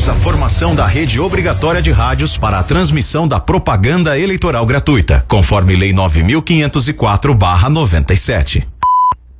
Aprovamos a formação da rede obrigatória de rádios para a transmissão da propaganda eleitoral gratuita, conforme Lei 9.504/97.